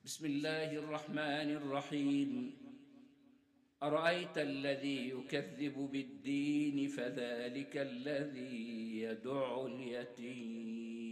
بسم الله الرحمن الرحيم. أرأيت الذي يكذب بالدين فذلك الذي يدع اليتيم